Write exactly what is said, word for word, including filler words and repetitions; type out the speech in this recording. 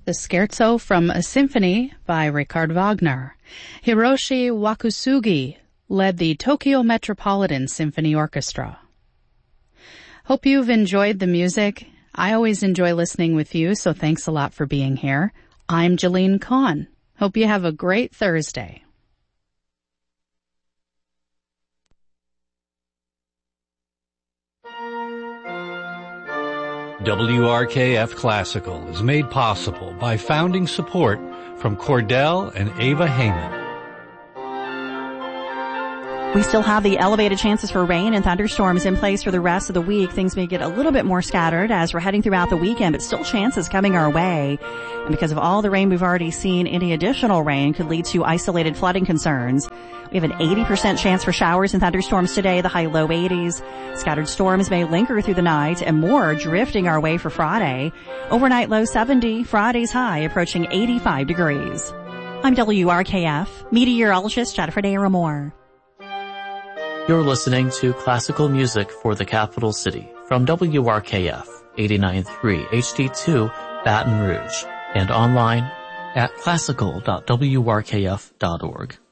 the Scherzo from a Symphony by Richard Wagner. Hiroshi Wakusugi led the Tokyo Metropolitan Symphony Orchestra. Hope you've enjoyed the music. I always enjoy listening with you, so thanks a lot for being here. I'm Jalene Kahn. Hope you have a great Thursday. W R K F Classical is made possible by founding support from Cordell and Ava Heyman. We still have the elevated chances for rain and thunderstorms in place for the rest of the week. Things may get a little bit more scattered as we're heading throughout the weekend, but still chances coming our way. And because of all the rain we've already seen, any additional rain could lead to isolated flooding concerns. We have an eighty percent chance for showers and thunderstorms today, the high low eighties. Scattered storms may linger through the night and more drifting our way for Friday. Overnight low seventy, Friday's high approaching eighty-five degrees. I'm W R K F meteorologist Jennifer Daramore. You're listening to classical music for the capital city from W R K F eighty-nine point three H D two Baton Rouge and online at classical dot w r k f dot org.